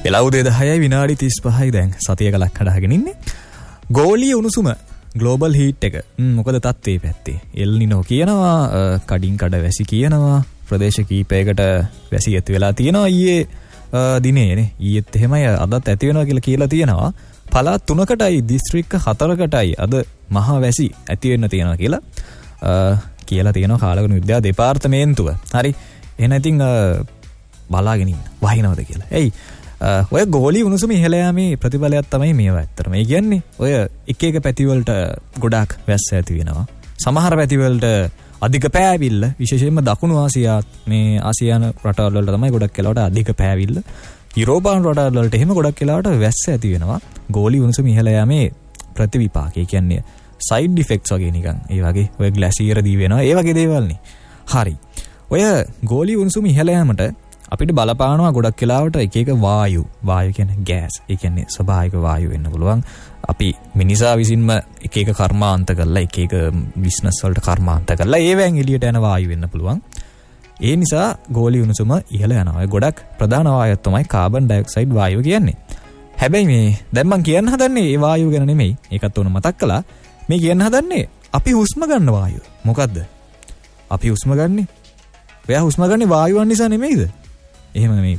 වෙලා උදේ 10යි විනාඩි 35යි දැන් සතියක ලක්කඩගෙන ඉන්නේ. ගෝලීය උණුසුම ග්ලෝබල් හීට් එක. මොකද තත්ත්වයේ පැත්තේ එල් නිනෝ කියනවා, කඩින් කඩ වැසි කියනවා, ප්‍රදේශ කීපයකට වැසි ඇති වෙලා තියෙනවා ඊයේ දිනේනේ. ඊයේත් එහෙමයි අදත් ඇති වෙනවා කියලා තියෙනවා. පළාත් 3කටයි දිස්ත්‍රික්ක 4කටයි අද මහා වැසි ඇති වෙන්න තියෙනවා කියලා තියෙනවා කාලගුණ විද්‍යා දෙපාර්තමේන්තුව. හරි. එහෙනම් ඉතින් බලාගෙන ඉන්න වහිනවද කියලා. එයි ඔය ගෝලී උණුසුම ඉහළ යාමේ ප්‍රතිඵලයක් තමයි මේවා ඇත්තටම. ඒ කියන්නේ ඔය එක එක පැතිවලට ගොඩාක් වැස්ස ඇති වෙනවා. සමහර පැතිවලට අධික පෑවිල්ල, විශේෂයෙන්ම දකුණු ආසියානු රටවල් වලට තමයි ගොඩක් වෙලාවට අධික පෑවිල්ල. යුරෝපානු රටවල් වලට එහෙම ගොඩක් වෙලාවට වැස්ස ඇති වෙනවා. ගෝලී උණුසුම ඉහළ යාමේ ප්‍රතිවිපාක. ඒ කියන්නේ සයිඩ් ඉෆෙක්ට්ස් වගේ නිකන්. ඒ වගේ ඔය ග්ලැසියර් දී වෙනවා. ඒ වගේ දේවල් නේ. හරි. ඔය ගෝලී උණුසුම ඉහළ යාමට අපිට බලපානවා ගොඩක් වෙලාවට එක එක වායු කියන්නේ ගෑස්. ඒ කියන්නේ ස්වභාවික වායු වෙන්න පුළුවන්. අපි මිනිසා විසින්ම එක එක කර්මාන්ත කරලා එක එක බිස්නස් වලට කර්මාන්ත කරලා ඒවෙන් එළියට යන වායු වෙන්න පුළුවන්. ඒ නිසා ගෝලීය උණුසුම ඉහළ යනවා. ගොඩක් ප්‍රධාන වායුවක් තමයි කාබන් ඩයොක්සයිඩ් වායුව කියන්නේ. හැබැයි මේ දැන් මම කියන්න හදන්නේ ඒ වායුව ගැන නෙමෙයි. ඒකත් උන මතක් කළා. මේ කියන්න හදන්නේ අපි හුස්ම ගන්න වායුව. මොකද්ද? අපි හුස්ම ගන්නේ. ඔයා හුස්ම ගන්නේ වායුවන් නිසා නෙමෙයිද? එහෙම නෙමෙයිද?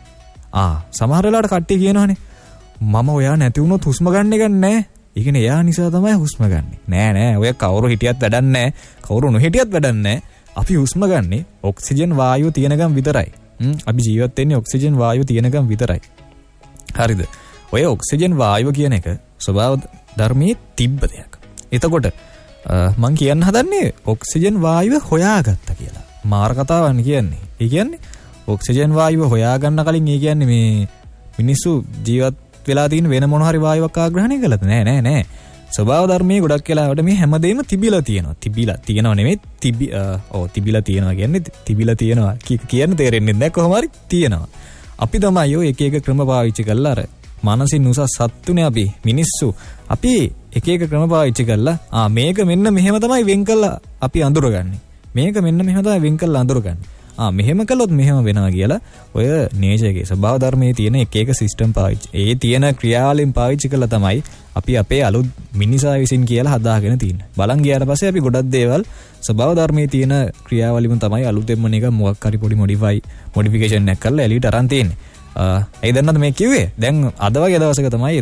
සමහර වෙලාවට කට්ටිය කියනවානේ මම ඔයා නැති වුණොත් හුස්ම ගන්න එක නෑ. ඒ කියන්නේ එයා නිසා තමයි හුස්ම ගන්නෙ. නෑ ඔය කවුරු හිටියත් වැඩක් නෑ. කවුරු නොහිටියත් වැඩක් නෑ. අපි හුස්ම ගන්නේ ඔක්සිජන් වායුව තියෙනකම් විතරයි. අපි ජීවත් වෙන්නේ ඔක්සිජන් වායුව තියෙනකම් විතරයි. හරිද? ඔය ඔක්සිජන් වායුව කියන එක ස්වභාව ධර්මයේ තිබ්බ දෙයක්. එතකොට මම කියන්න හදන්නේ ඔක්සිජන් වායුව හොයාගත්තා කියලා. මාර කතාවක් කියන්නේ. ඒ කියන්නේ ඔක්සිජන් වායුව හොයාගන්න කලින් ඒ කියන්නේ මේ මිනිස්සු ජීවත් වෙලා තියෙන වෙන මොන හරි වායුවක් ආග්‍රහණය කළාද? නෑ. ස්වභාව ධර්මයේ ගොඩක් වෙලාවට මේ හැමදේම තිබිලා තියෙනවා. තිබිලා නෙමෙයි තිබිලා තියෙනවා කියන්නේ තිබිලා තියෙනවා කියන්න තේරෙන්නේ නැහැ. කොහොම හරි තියෙනවා. අපි තමයි ඔය එක එක ක්‍රම පාවිච්චි කරලා අර මානසින් උසස් සත්තුනේ අපි මිනිස්සු. අපි එක එක ක්‍රම පාවිච්චි කරලා මේක මෙන්න මෙහෙම තමයි වෙන් කළා අපි අඳුරගන්නේ. මේක මෙන්න මෙහෙම තමයි වෙන් කළා අඳුරගන්නේ. මෙහෙම කළොත් මෙහෙම වෙනවා කියලා ඔය නේචර්ගේ ස්වභාව ධර්මයේ තියෙන එක එක සිස්ටම් පාවිච්චි. ඒ තියෙන ක්‍රියාවලින් පාවිච්චි කළා තමයි අපි අපේ අලුත් මිනිසා විසින් කියලා හදාගෙන තියෙන්නේ. බලන් ගියාට පස්සේ අපි ගොඩක් දේවල් ස්වභාව ධර්මයේ තියෙන ක්‍රියාවලින් තමයි අලුතෙන්ම නික මොකක් හරි පොඩි මොඩිෆිකේෂන් එකක් කරලා එළියට අරන් තියෙන්නේ. ඒ දන්නවද මේ කිව්වේ? දැන් අද වගේ දවසක තමයි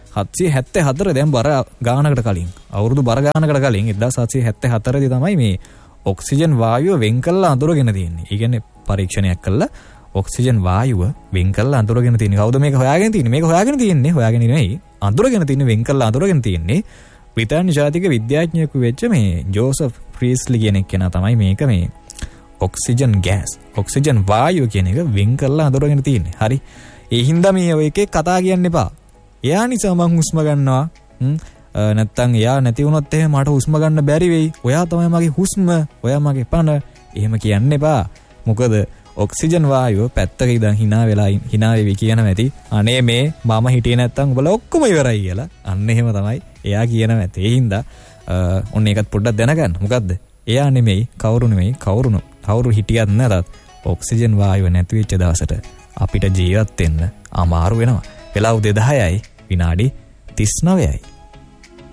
1774 දැන් බර ගානකට කලින් අවුරුදු බර ගානකට කලින් 1774 දී තමයි මේ ඔක්සිජන් වායුව වෙන් කළා අඳුරගෙන තියෙන්නේ. ඒ කියන්නේ පරීක්ෂණයක් කළා ඔක්සිජන් වායුව වෙන් කළා අඳුරගෙන තියෙන්නේ. කවුද මේක හොයාගෙන තියෙන්නේ? මේක හොයාගෙන නෙමෙයි. අඳුරගෙන තියෙන්නේ වෙන් කළා අඳුරගෙන තියෙන්නේ. බ්‍රිතාන්‍ය ජාතික විද්‍යාඥයෙකු වෙච්ච මේ ජෝසප් ප්‍රීස්ලි කියන කෙනා තමයි මේක මේ ඔක්සිජන් ගෑස් ඔක්සිජන් වායුව කියන එක වෙන් කළා අඳුරගෙන තියෙන්නේ. හරි. ඒ හින්දා මේ ඔය එකේ කතා කියන්න එපා. එයා නිසා මං හුස්ම ගන්නවා. නැත්තම් එයා නැති වුණොත් එහෙම මට හුස්ම ගන්න බැරි වෙයි. ඔයා තමයි මගේ හුස්ම. ඔයා මගේ පණ. එහෙම කියන්න එපා. මොකද ඔක්සිජන් වායුව පැත්තක ඉඳන් hina වෙවි කියන මැති. අනේ මේ මම හිටියේ නැත්තම් උඹලා ඔක්කොම ඉවරයි කියලා. අන්න එහෙම තමයි එයා කියන මැති. ඒ හින්දා ඔන්න ඒකත් පොඩ්ඩක් දැනගන්න. මොකද්ද? එයා නෙමෙයි කවුරු හිටියත් නැතත් ඔක්සිජන් වායුව නැති වෙච්ච දවසට අපිට ජීවත් වෙන්න අමාරු වෙනවා. වෙලා උදේ 10යි විනාඩි 39යි.